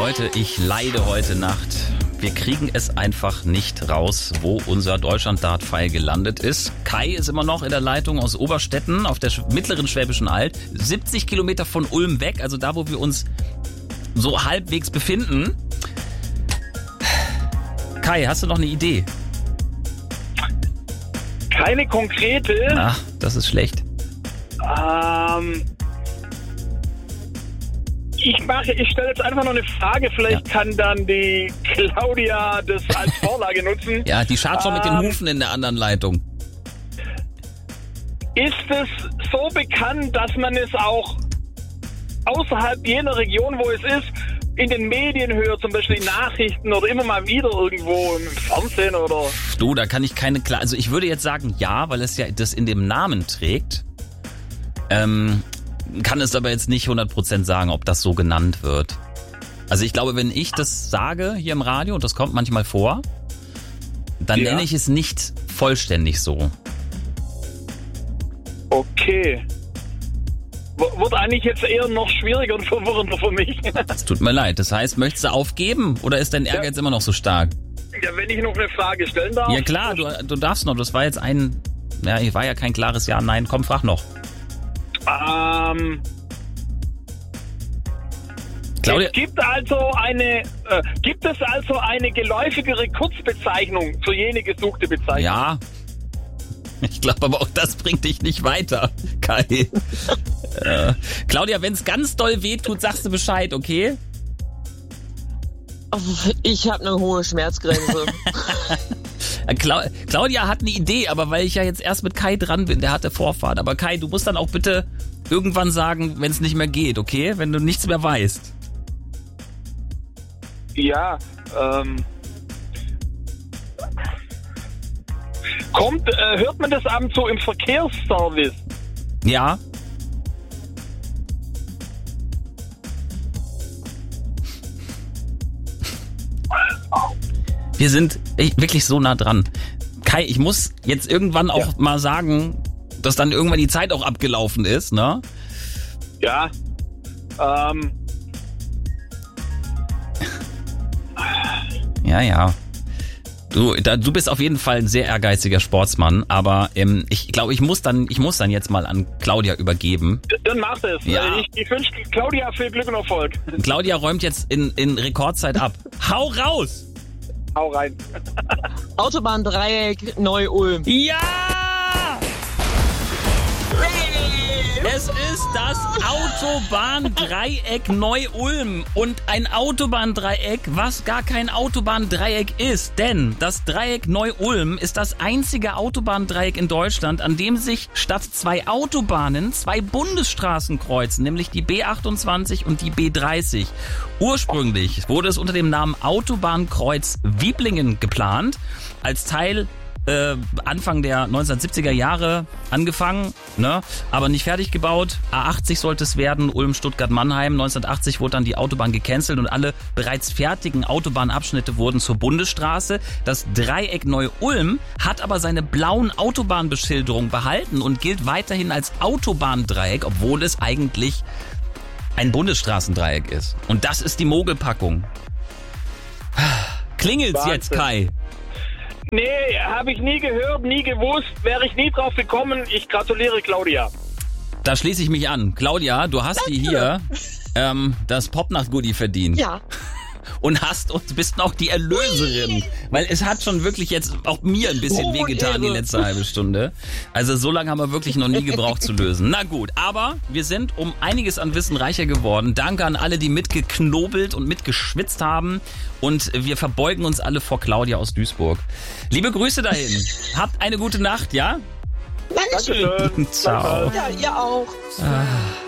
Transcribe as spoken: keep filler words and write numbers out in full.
Leute, ich leide heute Nacht. Wir kriegen es einfach nicht raus, wo unser Deutschland-Dart-Pfeil gelandet ist. Kai ist immer noch in der Leitung aus Oberstetten auf der mittleren Schwäbischen Alb. siebzig Kilometer von Ulm weg, also da, wo wir uns so halbwegs befinden. Kai, hast du noch eine Idee? Keine konkrete. Ach, das ist schlecht. Ähm... Ich mache, ich stelle jetzt einfach noch eine Frage, vielleicht ja. kann dann die Claudia das als Vorlage nutzen. Ja, die schaut schon ähm, mit den Hufen in der anderen Leitung. Ist es so bekannt, dass man es auch außerhalb jener Region, wo es ist, in den Medien hört, zum Beispiel in Nachrichten oder immer mal wieder irgendwo im Fernsehen oder... Du, da kann ich keine klar... Also ich würde jetzt sagen ja, weil es ja das in dem Namen trägt. Ähm... Kann es aber jetzt nicht hundert Prozent sagen, ob das so genannt wird. Also ich glaube, wenn ich das sage hier im Radio, und das kommt manchmal vor, dann ja. nenne ich es nicht vollständig so. Okay. W- wird eigentlich jetzt eher noch schwieriger und verwirrender für mich. Es tut mir leid. Das heißt, möchtest du aufgeben oder ist dein Ehrgeiz ja. immer noch so stark? Ja, wenn ich noch eine Frage stellen darf. Ja klar, du, du darfst noch. Das war jetzt ein, ja, war ja kein klares Ja, Nein. Komm, frag noch. Ähm, Claudia? Es gibt also eine, äh, gibt es also eine geläufigere Kurzbezeichnung für jene gesuchte Bezeichnung? Ja. Ich glaube aber auch, das bringt dich nicht weiter, Kai. äh, Claudia, wenn es ganz doll wehtut, sagst du Bescheid, okay? Ich habe eine hohe Schmerzgrenze. Cla- Claudia hat eine Idee, aber weil ich ja jetzt erst mit Kai dran bin, der hatte Vorfahrt. Aber Kai, du musst dann auch bitte irgendwann sagen, wenn es nicht mehr geht, okay? Wenn du nichts mehr weißt. Ja, ähm... Kommt, äh, hört man das ab und zu im Verkehrsservice? Ja. Wir sind wirklich so nah dran. Kai, ich muss jetzt irgendwann auch ja. mal sagen, dass dann irgendwann die Zeit auch abgelaufen ist, ne? Ja. Ähm. Ja, ja. Du, da, du bist auf jeden Fall ein sehr ehrgeiziger Sportsmann, aber ähm, ich glaube, ich muss dann, ich muss dann jetzt mal an Claudia übergeben. Dann mach es. Ja. Ich, ich wünsche Claudia viel Glück und Erfolg. Claudia räumt jetzt in, in Rekordzeit ab. Hau raus! Hau rein. Autobahndreieck Neu-Ulm. Ja! Es ist das Autobahndreieck Neu-Ulm und ein Autobahndreieck, was gar kein Autobahndreieck ist. Denn das Dreieck Neu-Ulm ist das einzige Autobahndreieck in Deutschland, an dem sich statt zwei Autobahnen zwei Bundesstraßen kreuzen, nämlich die B achtundzwanzig und die B dreißig. Ursprünglich wurde es unter dem Namen Autobahnkreuz Wiblingen geplant, als Teil Äh, Anfang der neunzehnhundertsiebziger Jahre angefangen, ne, aber nicht fertig gebaut. A achtzig sollte es werden, Ulm, Stuttgart, Mannheim. neunzehnhundertachtzig wurde dann die Autobahn gecancelt und alle bereits fertigen Autobahnabschnitte wurden zur Bundesstraße. Das Dreieck Neu-Ulm hat aber seine blauen Autobahnbeschilderung behalten und gilt weiterhin als Autobahndreieck, obwohl es eigentlich ein Bundesstraßendreieck ist. Und das ist die Mogelpackung. Klingelt's Wahnsinn. Jetzt, Kai? Nee, habe ich nie gehört, nie gewusst, wäre ich nie drauf gekommen. Ich gratuliere Claudia. Da schließe ich mich an. Claudia, du hast dir hier ähm, das Popnacht-Goodie verdient. Ja. Und hast und bist noch die Erlöserin. Weil es hat schon wirklich jetzt auch mir ein bisschen oh, wehgetan die letzte halbe Stunde. Also so lange haben wir wirklich noch nie gebraucht zu lösen. Na gut, aber wir sind um einiges an Wissen reicher geworden. Danke an alle, die mitgeknobelt und mitgeschwitzt haben. Und wir verbeugen uns alle vor Claudia aus Duisburg. Liebe Grüße dahin. Habt eine gute Nacht, ja? Dankeschön. Ciao. Ja, ihr auch. Ah.